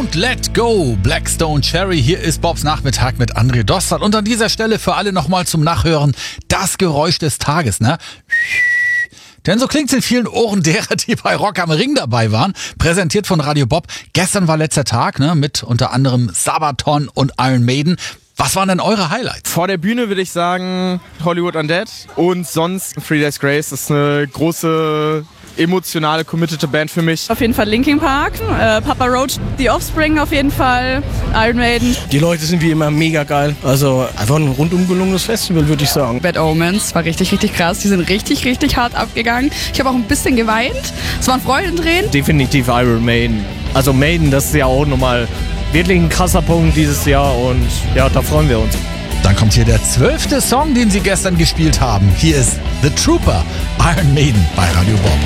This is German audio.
Don't Let Go, Blackstone Cherry. Hier ist Bobs Nachmittag mit André Dostal. Und an dieser Stelle für alle nochmal zum Nachhören das Geräusch des Tages, ne? Denn so klingt's in vielen Ohren derer, die bei Rock am Ring dabei waren. Präsentiert von Radio Bob. Gestern war letzter Tag, ne? Mit unter anderem Sabaton und Iron Maiden. Was waren denn eure Highlights? Vor der Bühne würde ich sagen Hollywood Undead und sonst Three Days Grace. Das ist eine große, emotionale, committete Band für mich. Auf jeden Fall Linkin Park, Papa Roach, The Offspring auf jeden Fall, Iron Maiden. Die Leute sind wie immer mega geil. Also einfach ein rundum gelungenes Festival, würde ich sagen. Bad Omens war richtig, richtig krass. Die sind richtig, richtig hart abgegangen. Ich habe auch ein bisschen geweint. Es waren Freudentränen. Definitiv Iron Maiden. Also Maiden, das ist ja auch nochmal wirklich ein krasser Punkt dieses Jahr und ja, da freuen wir uns. Dann kommt hier der 12. Song, den sie gestern gespielt haben. Hier ist The Trooper, Iron Maiden bei Radio Bob.